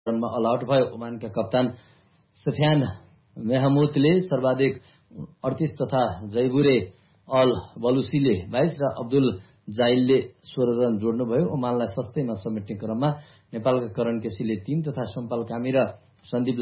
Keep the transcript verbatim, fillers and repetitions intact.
रनमा all out भयो। ओमानका कप्तान सफियान मेहमुदले सर्वाधिक अडतीस तथा जैबुरे अल बलुसीले बाइस र अब्दुल जाइलले सोह्र रन जोड्नुभयो। ओमानलाई सस्तैमा समेट्ने क्रममा नेपालका करण केसीले तीन तथा सोमपाल कामी र सन्दीप